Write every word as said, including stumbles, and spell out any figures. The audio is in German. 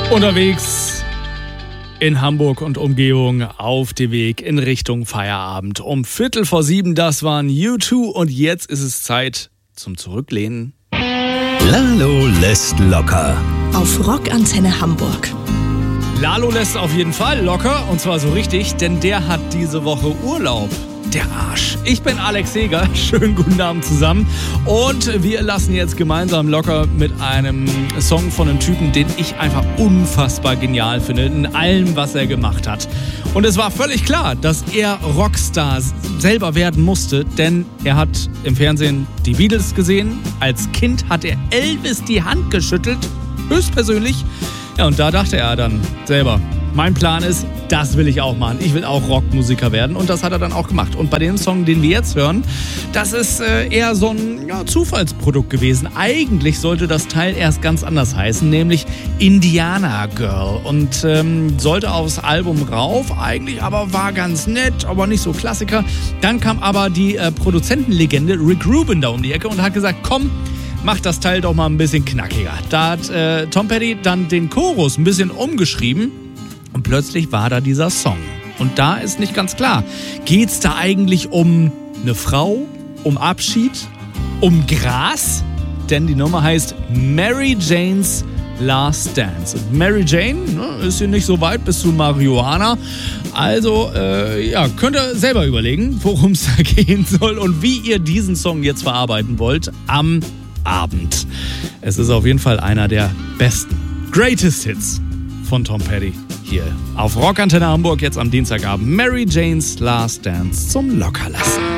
Unterwegs in Hamburg und Umgebung auf dem Weg in Richtung Feierabend. Um Viertel vor sieben, das waren U zwei und jetzt ist es Zeit zum Zurücklehnen. Lalo lässt locker. Auf Rockantenne Hamburg. Lalo lässt auf jeden Fall locker und zwar so richtig, denn der hat diese Woche Urlaub. Der Arsch. Ich bin Alex Seeger. Schönen guten Abend zusammen. Und wir lassen jetzt gemeinsam locker mit einem Song von einem Typen, den ich einfach unfassbar genial finde, in allem, was er gemacht hat. Und es war völlig klar, dass er Rockstar selber werden musste, denn er hat im Fernsehen die Beatles gesehen. Als Kind hat er Elvis die Hand geschüttelt, höchstpersönlich. Ja, und da dachte er dann selber, mein Plan ist, das will ich auch machen. Ich will auch Rockmusiker werden und das hat er dann auch gemacht. Und bei dem Song, den wir jetzt hören, das ist äh, eher so ein ja, Zufallsprodukt gewesen. Eigentlich sollte das Teil erst ganz anders heißen, nämlich Indiana Girl. Und ähm, sollte aufs Album rauf eigentlich, aber war ganz nett, aber nicht so Klassiker. Dann kam aber die äh, Produzentenlegende Rick Rubin da um die Ecke und hat gesagt, komm, mach das Teil doch mal ein bisschen knackiger. Da hat äh, Tom Petty dann den Chorus ein bisschen umgeschrieben. Und plötzlich war da dieser Song. Und da ist nicht ganz klar, geht's da eigentlich um eine Frau, um Abschied, um Gras? Denn die Nummer heißt Mary Jane's Last Dance. Und Mary Jane ne, ist hier nicht so weit bis zu Marihuana. Also, äh, ja, könnt ihr selber überlegen, worum es da gehen soll und wie ihr diesen Song jetzt verarbeiten wollt am Abend. Es ist auf jeden Fall einer der besten Greatest Hits von Tom Petty. Hier auf Rockantenne Hamburg jetzt am Dienstagabend. Mary Jane's Last Dance zum Lockerlassen.